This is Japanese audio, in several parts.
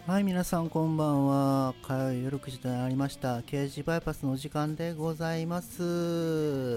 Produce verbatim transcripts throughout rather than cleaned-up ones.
はい、皆さんこんばんは。火曜夜くじとなりました。ケージバイパスのお時間でございます。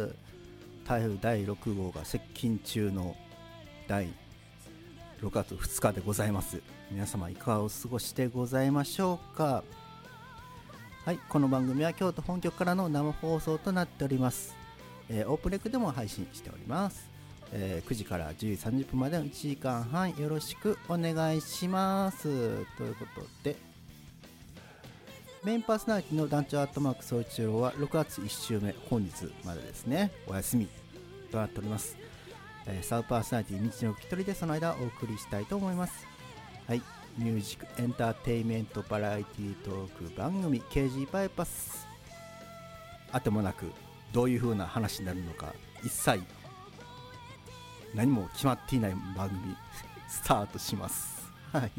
台風だいろく号が接近中のだいろくがつふつかでございます。皆様いかがお過ごしでございましょうか。はい、この番組は京都本局からの生放送となっております。えー、オープンレックでも配信しております。えー、くじからじゅうじさんじゅっぷんまでのいちじかんはんよろしくお願いします。ということで、メインパーソナリティの団長アットマーク総一郎はろくがついっ週目、本日までですね、お休みとなっております。えー、サブパーソナリティ道のきとりでその間お送りしたいと思います。はい、ミュージックエンターテインメントバラエティトーク番組 ケージー バイパス、あてもなくどういう風な話になるのか一切何も決まっていない番組スタートします。はい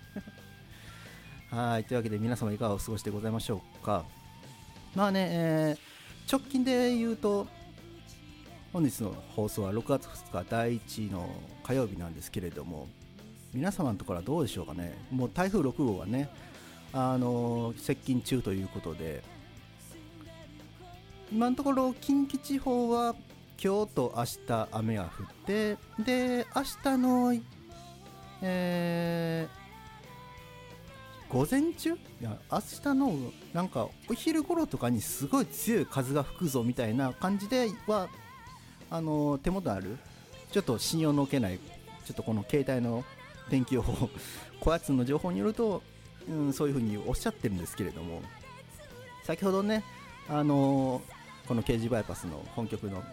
はい、というわけで皆様いかがお過ごしでございましょうか。まあね、えー、直近で言うと本日の放送はろくがつふつかだいいちの火曜日なんですけれども、皆様のところはどうでしょうかね。もう台風ろく号がね、あのー、接近中ということで、今のところ近畿地方は今日と明日雨が降って、で明日の、えー、午前中、いや明日のなんかお昼頃とかにすごい強い風が吹くぞみたいな感じでは、あの手元あるちょっと信用のおけないちょっとこの携帯の天気予報こやつの情報によると、うん、そういう風におっしゃってるんですけれども、先ほどね、あのこのケージバイパスの本局の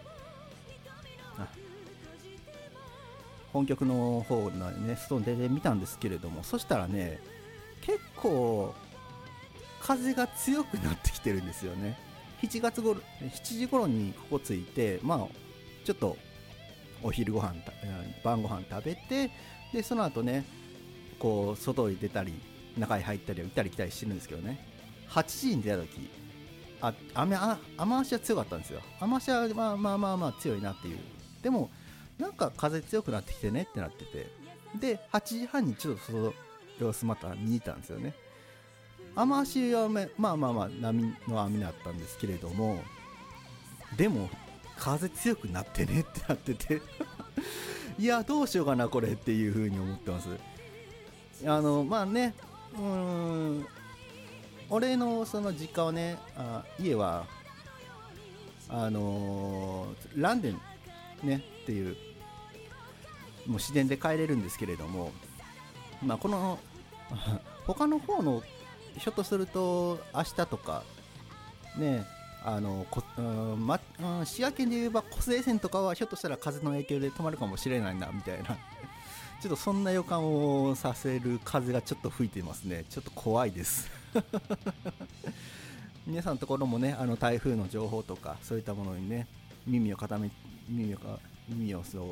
本局の方のねストーンで見たんですけれども、そしたらね結構風が強くなってきてるんですよね。しちがつ頃しちじ頃にここ着いて、まあちょっとお昼ご飯晩ご飯食べて、でその後ねこう外に出たり中に入ったり行ったり来たりしてるんですけどね、はちじに出た時あ雨あ雨足は強かったんですよ。雨足はまあまあまあまあ強いなっていう。でもなんか風強くなってきてねってなってて、ではちじはんにちょっとその様子また見に行ったんですよね。雨足はまあまあまあ波の雨だったんですけれども、でも風強くなってねってなってていやどうしようかなこれっていう風に思ってます。あのまあね、うーん俺のその実家はね、あ家はあのー、ランデンねっていうもう自然で帰れるんですけれども、まあこの他の方のひょっとすると明日とかね、あのこ、うんまうん、滋賀県で言えば湖西線とかはひょっとしたら風の影響で止まるかもしれないなみたいなちょっとそんな予感をさせる風がちょっと吹いてますね。ちょっと怖いです皆さんのところもね、あの台風の情報とかそういったものにね耳を傾め耳をか耳をそう